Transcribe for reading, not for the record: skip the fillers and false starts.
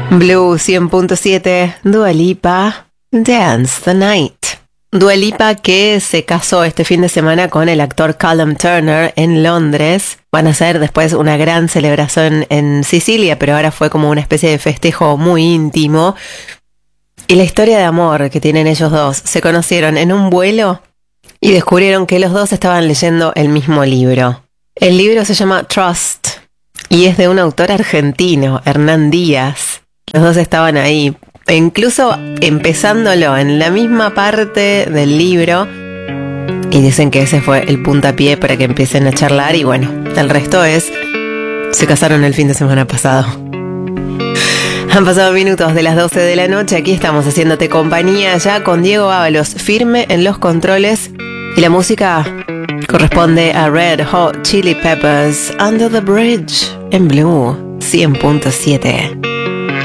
Blue 100.7, Dua Lipa, Dance the Night. Dua Lipa, que se casó este fin de semana con el actor Callum Turner en Londres. Van a hacer después una gran celebración en Sicilia, pero ahora fue como una especie de festejo muy íntimo. Y la historia de amor que tienen ellos dos: se conocieron en un vuelo y descubrieron que los dos estaban leyendo el mismo libro. El libro se llama Trust y es de un autor argentino, Hernán Díaz. Los dos estaban ahí, incluso empezándolo en la misma parte del libro, y dicen que ese fue el puntapié para que empiecen a charlar. Y bueno, el resto se casaron el fin de semana pasado. Han pasado minutos de las 12 de la noche. Aquí estamos haciéndote compañía ya con Diego Ábalos firme en los controles, y la música corresponde a Red Hot Chili Peppers, Under the Bridge, en Blue 100.7.